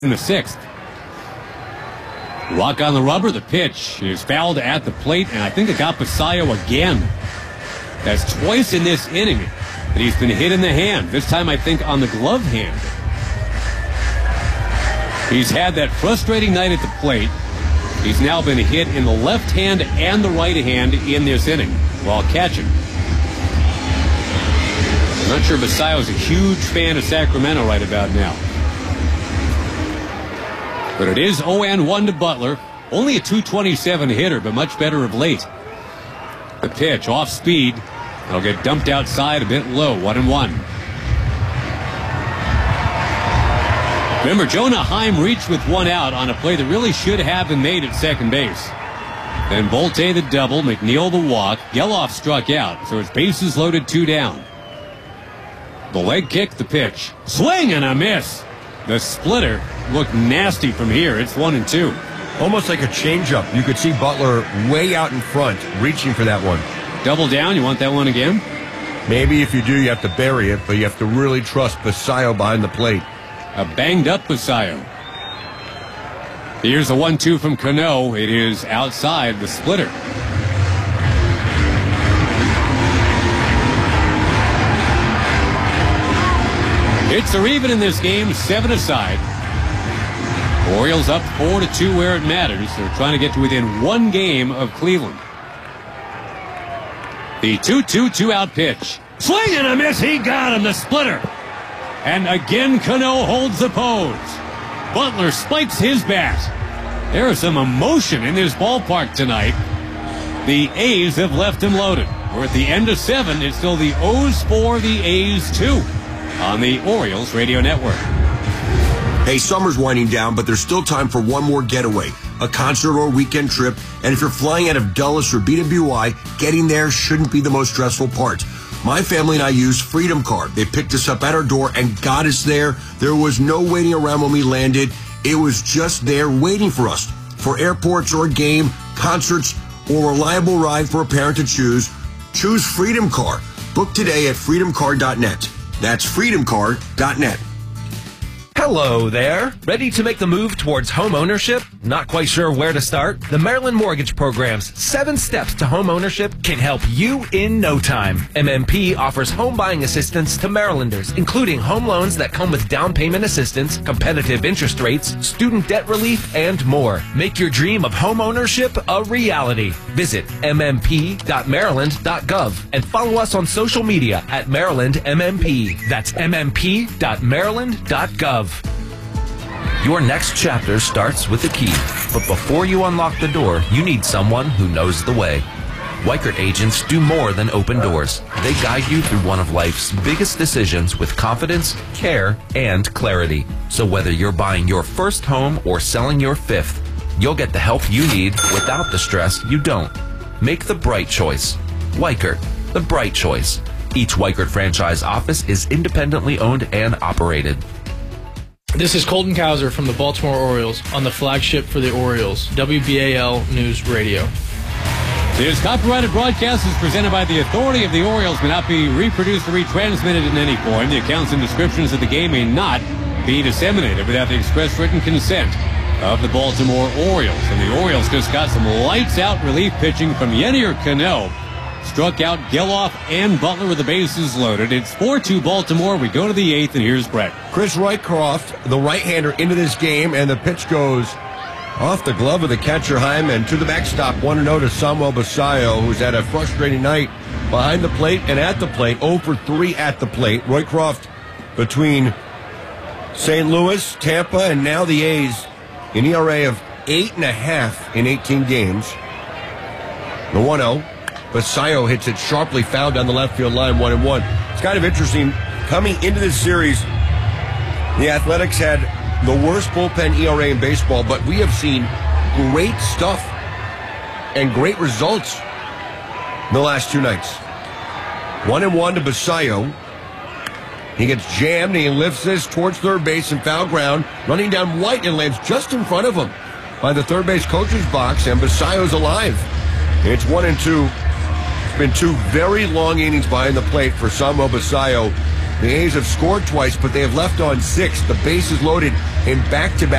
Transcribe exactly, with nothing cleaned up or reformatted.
in the sixth. Walk on the rubber. The pitch is fouled at the plate, and I think it got Basayo again. That's twice in this inning that he's been hit in the hand. This time, I think, on the glove hand. He's had that frustrating night at the plate. He's now been hit in the left hand and the right hand in this inning while catching. I'm not sure Basayo's a huge fan of Sacramento right about now. But it is oh and one to Butler. Only a two twenty-seven hitter, but much better of late. The pitch off speed. It'll get dumped outside a bit low. One and one. Remember, Jonah Heim reached with one out on a play that really should have been made at second base. Then Bolte the double, McNeil the walk. Geloff struck out, so it's bases loaded, two down. The leg kick, the pitch. Swing and a miss. The splitter looked nasty from here. It's one and two. Almost like a changeup. You could see Butler way out in front, reaching for that one. Double down. You want that one again? Maybe if you do, you have to bury it, but you have to really trust Basayo behind the plate. A banged-up Basayo. Here's a one two from Cano. It is outside the splitter. Hits are even in this game, seven aside. Orioles up four to two where it matters. They're trying to get to within one game of Cleveland. The two two two-out pitch. Swing and a miss. He got him, the splitter. And again, Cano holds the pose. Butler spikes his bat. There is some emotion in this ballpark tonight. The A's have left him loaded. We're at the end of seven. It's still the O's four, the A's two on the Orioles Radio Network. Hey, summer's winding down, but there's still time for one more getaway, a concert or weekend trip. And if you're flying out of Dulles or B W I, getting there shouldn't be the most stressful part. My family and I used Freedom Card. They picked us up at our door and got us there. There was no waiting around when we landed. It was just there waiting for us. For airports or a game, concerts, or a reliable ride for a parent to choose, choose Freedom Card. Book today at freedom card dot net. That's freedom card dot net. Hello there. Ready to make the move towards home ownership? Not quite sure where to start? The Maryland Mortgage Program's seven steps to home ownership can help you in no time. M M P offers home buying assistance to Marylanders, including home loans that come with down payment assistance, competitive interest rates, student debt relief, and more. Make your dream of home ownership a reality. Visit m m p dot maryland dot gov and follow us on social media at Maryland M M P. That's m m p dot maryland dot gov. Your next chapter starts with a key, but before you unlock the door, you need someone who knows the way. Weichert agents do more than open doors. They guide you through one of life's biggest decisions with confidence, care, and clarity. So whether you're buying your first home or selling your fifth, you'll get the help you need without the stress you don't. Make the bright choice. Weichert, the bright choice. Each Weichert franchise office is independently owned and operated. This is Colton Cowser from the Baltimore Orioles on the flagship for the Orioles, W B A L News Radio. This copyrighted broadcast is presented by the authority of the Orioles, may not be reproduced or retransmitted in any form. The accounts and descriptions of the game may not be disseminated without the express written consent of the Baltimore Orioles. And the Orioles just got some lights-out relief pitching from Yennier Cano. Struck out Geloff and Butler with the bases loaded. It's four two Baltimore. We go to the eighth, and here's Brett. Chris Roycroft, the right-hander, into this game, and the pitch goes off the glove of the catcher Hyman to the backstop. one and oh to Samuel Basayo, who's had a frustrating night behind the plate and at the plate. oh for three at the plate. Roycroft between Saint Louis, Tampa, and now the A's, an E R A of eight and a half in eighteen games. The one oh. Basayo hits it sharply foul down the left field line, one and one. It's kind of interesting. Coming into this series, the Athletics had the worst bullpen E R A in baseball, but we have seen great stuff and great results in the last two nights. One and one to Basayo. He gets jammed, and he lifts this towards third base and foul ground, running down White, and lands just in front of him by the third base coach's box, and Basayo's alive. It's one and two. It's been two very long innings behind the plate for Samuel Basayo. The A's have scored twice, but they have left on six. The bases loaded in back-to-back